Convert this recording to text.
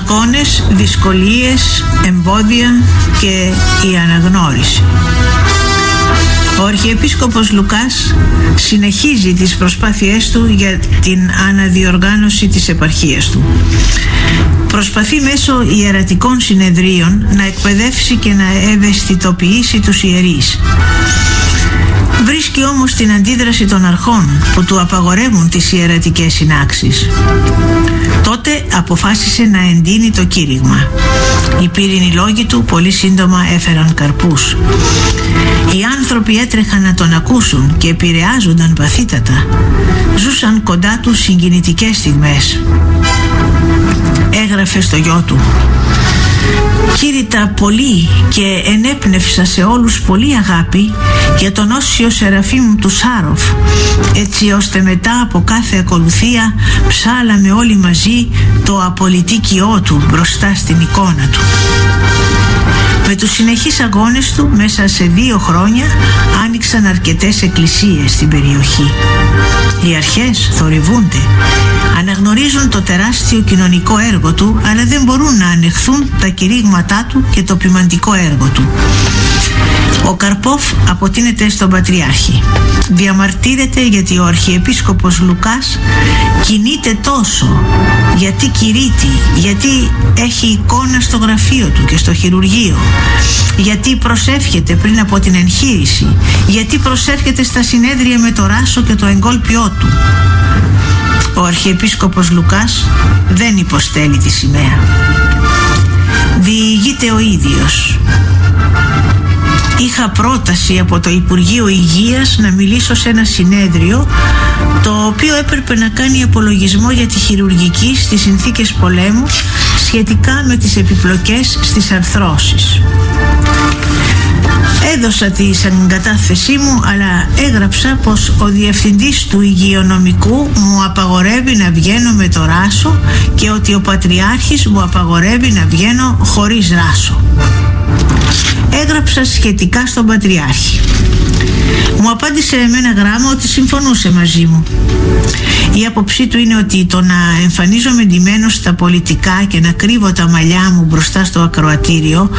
αγώνες, δυσκολίες, εμπόδια και η αναγνώριση. Ο Αρχιεπίσκοπος Λουκάς συνεχίζει τις προσπάθειές του για την αναδιοργάνωση της επαρχίας του. Προσπαθεί μέσω ιερατικών συνεδρίων να εκπαιδεύσει και να ευαισθητοποιήσει τους ιερείς. Βρίσκει όμως την αντίδραση των αρχών που του απαγορεύουν τις ιερατικές συνάξεις. Τότε αποφάσισε να εντείνει το κήρυγμα. Οι πύρινοι λόγοι του πολύ σύντομα έφεραν καρπούς. Οι άνθρωποι έτρεχαν να τον ακούσουν και επηρεάζονταν βαθύτατα. Ζούσαν κοντά του συγκινητικές στιγμές. Έγραφε στο γιο του: «Κήρυτα πολύ και ενέπνευσα σε όλους πολύ αγάπη για τον Όσιο Σεραφείμ του Σάροφ, έτσι ώστε μετά από κάθε ακολουθία ψάλαμε όλοι μαζί το απολυτίκιό του μπροστά στην εικόνα του». Με τους συνεχείς αγώνες του, μέσα σε 2 χρόνια άνοιξαν αρκετές εκκλησίες στην περιοχή. Οι αρχές θορυβούνται, αναγνωρίζουν το τεράστιο κοινωνικό έργο του, αλλά δεν μπορούν να ανεχθούν τα κηρύγματά του και το ποιμαντικό έργο του. Ο Καρπόφ αποτείνεται στον Πατριάρχη. Διαμαρτύρεται γιατί ο Αρχιεπίσκοπος Λουκάς κινείται τόσο, γιατί κηρύττει, γιατί έχει εικόνα στο γραφείο του και στο χειρουργείο, γιατί προσεύχεται πριν από την εγχείρηση, γιατί προσεύχεται στα συνέδρια με το ράσο και το εγκόλπιό του. Ο Αρχιεπίσκοπος Λουκάς δεν υποστέλει τη σημαία. Διηγείται ο ίδιος: «Είχα πρόταση από το Υπουργείο Υγείας να μιλήσω σε ένα συνέδριο, το οποίο έπρεπε να κάνει απολογισμό για τη χειρουργική στις συνθήκες πολέμου σχετικά με τις επιπλοκές στις αρθρώσεις. Έδωσα τη συγκατάθεσή μου, αλλά έγραψα πως ο διευθυντής του υγειονομικού μου απαγορεύει να βγαίνω με το ράσο και ότι ο Πατριάρχης μου απαγορεύει να βγαίνω χωρίς ράσο. Έγραψα σχετικά στον Πατριάρχη. Μου απάντησε με ένα γράμμα ότι συμφωνούσε μαζί μου. Η άποψή του είναι ότι το να εμφανίζομαι ντυμένος στα πολιτικά και να κρύβω τα μαλλιά μου μπροστά στο ακροατήριο